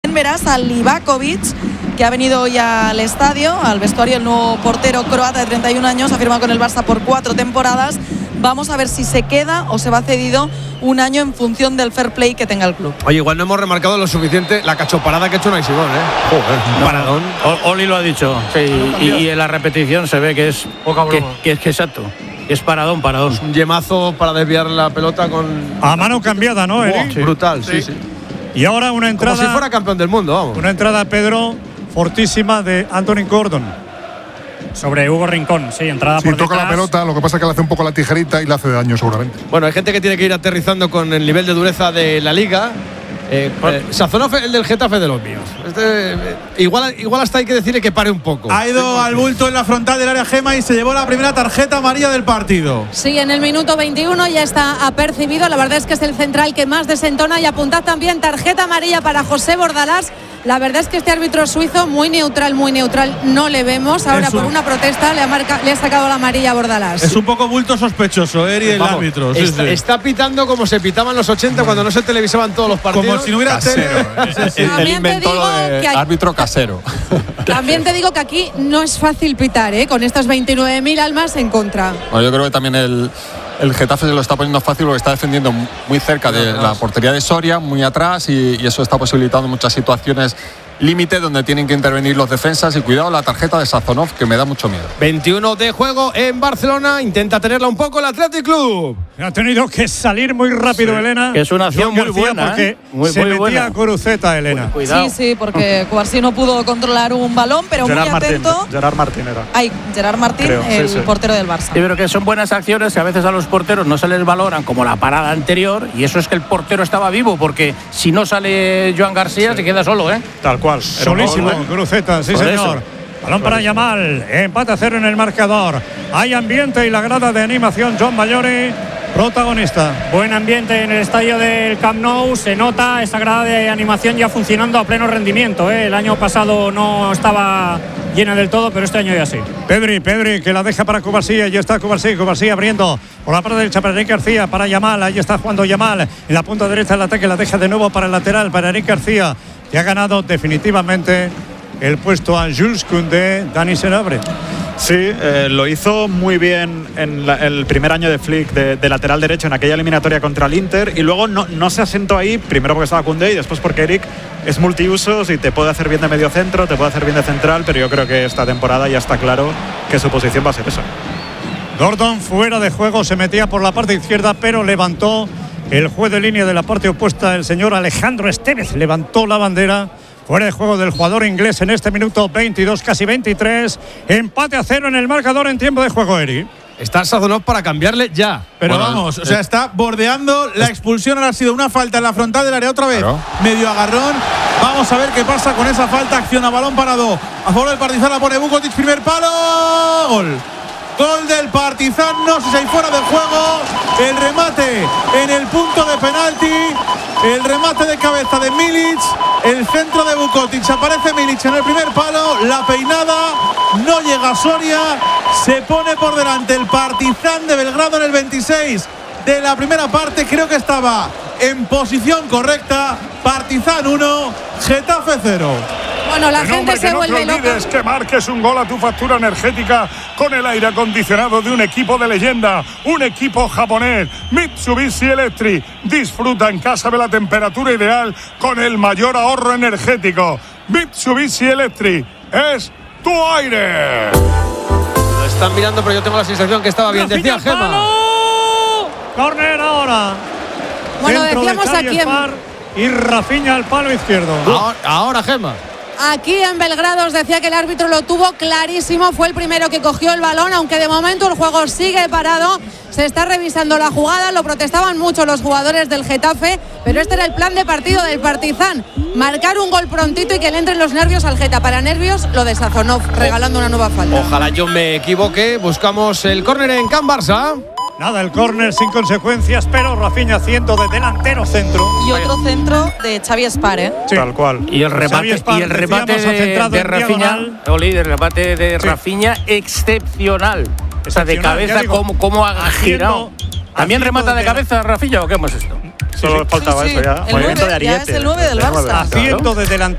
Verás a Livakovic, que ha venido hoy al estadio, al vestuario, el nuevo portero croata de 31 años, ha firmado con el Barça por 4 temporadas. Vamos a ver si se queda o se va cedido un año en función del fair play que tenga el club. Oye, igual no hemos remarcado lo suficiente la cachoparada que ha hecho Unai Simón, Joder, un paradón. Oli lo ha dicho. Sí, y en la repetición se ve que es poca broma. Que exacto. Es paradón. Es un yemazo para desviar la pelota con a mano cambiada, ¿no, Eric? Sí. Brutal, sí. Y ahora una entrada, como si fuera campeón del mundo, vamos. Una entrada, Pedro, fortísima de Anthony Gordon. Sobre Hugo Rincón, sí, entrada por toca detrás. La pelota, lo que pasa es que le hace un poco la tijerita y le hace daño seguramente. Bueno, hay gente que tiene que ir aterrizando con el nivel de dureza de la Liga. Sazonov, el del Getafe, de los míos. Igual hasta hay que decirle que pare un poco. Ha ido al bulto en la frontal del área, Gema, y se llevó la primera tarjeta amarilla del partido. Sí, en el minuto 21 ya está apercibido. La verdad es que es el central que más desentona. Y apuntad también tarjeta amarilla para José Bordalás. La verdad es que este árbitro suizo, muy neutral, no le vemos. Ahora por una protesta le ha sacado la amarilla a Bordalás. Es un poco bulto sospechoso, el árbitro. Está pitando como se pitaba en los 80 cuando no se televisaban todos los partidos. Como si no hubiera casero. Él inventó lo de árbitro casero. También te digo que aquí no es fácil pitar, con estas 29.000 almas en contra. Bueno, yo creo que también el Getafe se lo está poniendo fácil porque está defendiendo muy cerca de la portería de Soria, muy atrás, y eso está posibilitando muchas situaciones límite donde tienen que intervenir los defensas. Y cuidado la tarjeta de Sazonov, que me da mucho miedo. 21 de juego en Barcelona, intenta tenerla un poco el Athletic Club. Ha tenido que salir muy rápido, Elena. Que es una acción muy buena, porque muy metía buena. A Guruceta, Elena. Cuidado. Sí, porque Cubarsí no pudo controlar un balón, pero Gerard muy atento. Gerard Martín era. Gerard Martín, creo, el sí. portero del Barça. Sí, pero que son buenas acciones que a veces a los porteros no se les valoran, como la parada anterior, y eso es que el portero estaba vivo, porque si no sale Joan García se queda solo, Tal cual. Solísimo, Guruceta, sí, Por señor. eso. Balón para Yamal, empate a 0 en el marcador. Hay ambiente y la grada de animación, John Bayori, protagonista. Buen ambiente en el estadio del Camp Nou, se nota esa grada de animación ya funcionando a pleno rendimiento. El año pasado no estaba llena del todo, pero este año ya sí. Pedri, que la deja para Cubarsí, y está Cubarsí abriendo por la parte derecha para Eric García, para Yamal, ahí está jugando Yamal, en la punta derecha del ataque, la deja de nuevo para el lateral, para Eric García, que ha ganado definitivamente el puesto a Jules Koundé. Dani Senabre. Sí, lo hizo muy bien en el primer año de Flick de lateral derecho en aquella eliminatoria contra el Inter, y luego no se asentó ahí, primero porque estaba Koundé y después porque Eric es multiusos y te puede hacer bien de medio centro, te puede hacer bien de central, pero yo creo que esta temporada ya está claro que su posición va a ser esa. Gordon fuera de juego, se metía por la parte izquierda, pero levantó el juez de línea de la parte opuesta, el señor Alejandro Estevez, levantó la bandera. Fuera de juego del jugador inglés en este minuto 22, casi 23. Empate a 0 en el marcador en tiempo de juego, Eri. Está Sazonov para cambiarle ya. Pero vamos, está bordeando la expulsión. Ahora ha sido una falta en la frontal del área otra vez. Claro. Medio agarrón. Vamos a ver qué pasa con esa falta. Acción a balón parado. A favor del Partizan la pone Vukotic, primer palo. Gol. Gol del Partizan, no sé si hay fuera de juego. El remate en el punto de penalti. El remate de cabeza de Milic. El centro de Vukotic. Aparece Milic en el primer palo. La peinada. No llega Soria. Se pone por delante el Partizan de Belgrado en el 26 de la primera parte. Creo que estaba en posición correcta. Partizan 1, Getafe 0. Bueno, la gente se vuelve loca. No olvides que marques un gol a tu factura energética con el aire acondicionado de un equipo de leyenda, un equipo japonés, Mitsubishi Electric. Disfruta en casa de la temperatura ideal con el mayor ahorro energético. Mitsubishi Electric es tu aire. Lo están mirando, pero yo tengo la sensación que estaba bien. Decía Gema. Córner ahora. Bueno, centro decíamos de aquí y Rafinha al palo izquierdo. Ahora Gema. Aquí en Belgrado os decía que el árbitro lo tuvo clarísimo, fue el primero que cogió el balón, aunque de momento el juego sigue parado, se está revisando la jugada, lo protestaban mucho los jugadores del Getafe, pero este era el plan de partido del Partizan, marcar un gol prontito y que le entren los nervios al Geta. Para nervios, lo de Sazonov, regalando una nueva falta. Ojalá yo me equivoque. Buscamos el córner en Can Barça. Nada, el córner sin consecuencias, pero Rafinha haciendo de delantero centro. Y otro centro de Xavi Espar, Sí. Tal cual. Y el remate, de Rafinha, Oli, el remate de Rafinha excepcional. O sea, de cabeza, cómo ha girado. ¿También remata de cabeza Rafinha o qué hemos esto? Solo faltaba eso ya. El 9, ya es el 9 del Barça. Haciendo de delantero.